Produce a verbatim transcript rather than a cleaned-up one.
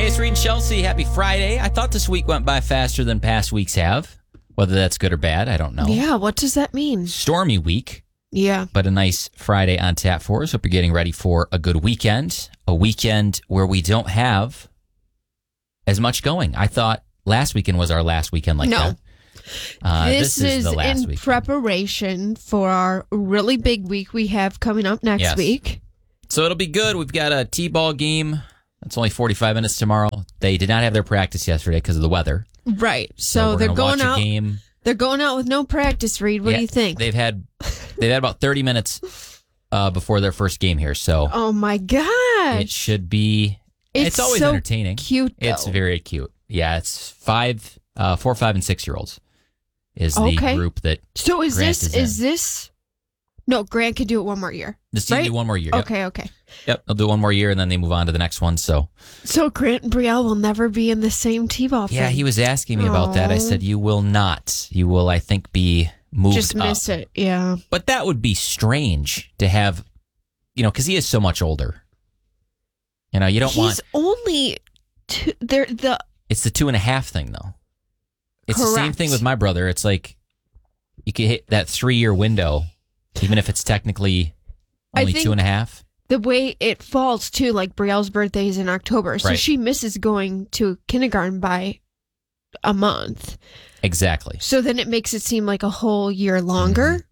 Jace Reed and Chelsea, happy Friday. I thought this week went by faster than past weeks have. Whether that's good or bad, I don't know. Yeah, what does that mean? Stormy week. Yeah. But a nice Friday on tap for us. Hope you're getting ready for a good weekend. A weekend where we don't have as much going. I thought last weekend was our last weekend like no. that. Uh, this, this is, is the last in weekend. preparation for our really big week we have coming up next Yes. week. So it'll be good. We've got a T-ball game. It's only forty-five minutes tomorrow. They did not have their practice yesterday because of the weather. Right. So, So, we're they're gonna going watch out. a game. They're going out with no practice, Reed. What Yeah, do you think? They've had they've had about thirty minutes uh, before their first game here. So Oh my gosh. it should be. It's, It's always so entertaining. cute, It's though. very cute. Yeah, it's five, uh, four, five, and six year olds is the Okay. group that So is Grant this is is, in. this No, Grant could do it one more year. this team Right? do one more year. Yep. Okay, okay. Yep, they'll do one more year and then they move on to the next one. So So Grant and Brielle will never be in the same T-ball thing. yeah, he was asking me about that. I Aw. said you will not. You will, I think, be moved Just up. miss it. Yeah. But that would be strange to have, you know, because he is so much older. You know, you don't He's want. only two, they're the It's the two and a half thing, though. It's the same Correct. thing with my brother. It's like you can hit that three year window, even if it's technically I only think- two and a half. the way it falls too, like Brielle's birthday is in October, so Right. she misses going to kindergarten by a month. Exactly. So then it makes it seem like a whole year longer.